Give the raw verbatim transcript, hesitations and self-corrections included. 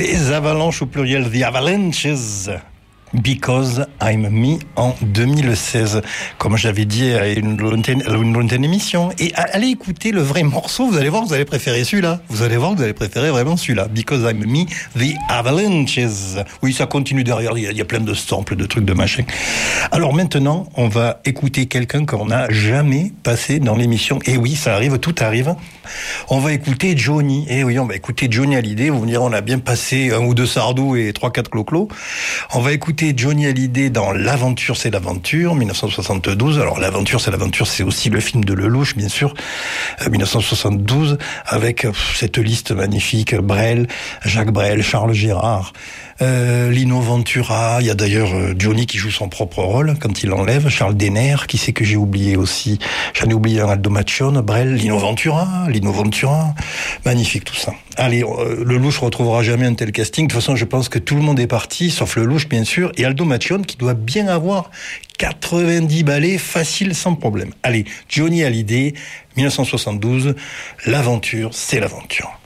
Les avalanches au pluriel, The Avalanches. Because I'm Me en deux mille seize, comme j'avais dit à une lointaine, à une lointaine émission. Et allez écouter le vrai morceau, vous allez voir, vous allez préférer celui-là. Vous allez voir, vous allez préférer vraiment celui-là. Because I'm Me, The Avalanches. Oui, ça continue derrière, il y a, il y a plein de samples, de trucs, de machin. Alors maintenant, on va écouter quelqu'un qu'on n'a jamais passé dans l'émission. Et oui, ça arrive, tout arrive. On va écouter Johnny. Et oui, on va écouter Johnny Hallyday. Vous me direz, on a bien passé un ou deux Sardou et trois, quatre Clo-Clo. On va écouter Johnny Hallyday dans L'Aventure, c'est l'aventure, dix-neuf cent soixante-douze. Alors, L'Aventure, c'est l'aventure, c'est aussi le film de Lelouch, bien sûr, dix-neuf cent soixante-douze, avec cette liste magnifique, Brel, Jacques Brel, Charles Gérard, euh, Lino Ventura. Il y a d'ailleurs euh, Johnny qui joue son propre rôle quand il l'enlève, Charles Denner, qui c'est que j'ai oublié aussi, j'en ai oublié un, Aldo Macione, Brel, Lino Ventura, Lino Ventura, magnifique tout ça. Allez, euh, Lelouch retrouvera jamais un tel casting. De toute façon, je pense que tout le monde est parti, sauf Lelouch, bien sûr, et Aldo Macione, qui doit bien avoir quatre-vingt-dix ballets facile, sans problème. Allez, Johnny Hallyday, dix-neuf cent soixante-douze, L'Aventure, c'est l'aventure.